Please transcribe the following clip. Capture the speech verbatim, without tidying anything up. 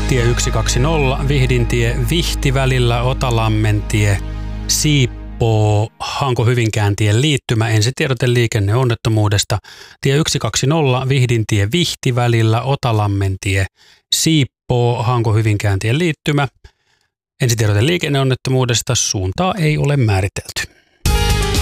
Tie yksi kaksikymmentä, Vihdintie, Vihti välillä, Otalammentie, Siippoo, Hanko-Hyvinkääntien liittymä, ensitiedote liikenneonnettomuudesta. Tie yksi kaksikymmentä, Vihdintie, Vihti välillä, Otalammentie, Siippoo, Hanko-Hyvinkääntien liittymä. Ensitiedote liikenneonnettomuudesta, suuntaa ei ole määritelty.